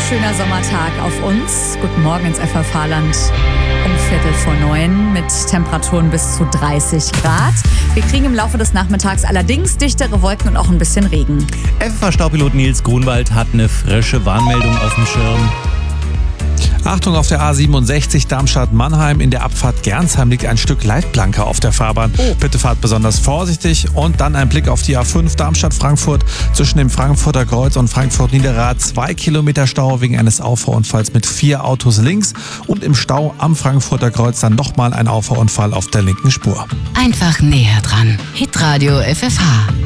wunderschöner Sommertag auf uns. Guten Morgen ins FFH-Land um 8:45 mit Temperaturen bis zu 30 Grad. Wir kriegen im Laufe des Nachmittags allerdings dichtere Wolken und auch ein bisschen Regen. FFH-Staupilot Nils Grunwald hat eine frische Warnmeldung auf dem Schirm. Achtung, auf der A67 Darmstadt-Mannheim. In der Abfahrt Gernsheim liegt ein Stück Leitplanke auf der Fahrbahn. Bitte fahrt besonders vorsichtig. Und dann ein Blick auf die A5 Darmstadt-Frankfurt. Zwischen dem Frankfurter Kreuz und Frankfurt-Niederrad 2 Kilometer Stau wegen eines Auffahrunfalls mit 4 Autos links. Und im Stau am Frankfurter Kreuz dann nochmal ein Auffahrunfall auf der linken Spur. Einfach näher dran. Hitradio FFH.